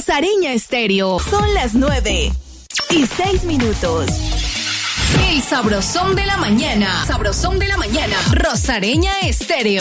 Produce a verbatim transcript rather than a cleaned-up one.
Rosareña Estéreo. Son las nueve y seis minutos. El sabrosón de la mañana. Sabrosón de la mañana. Rosareña Estéreo.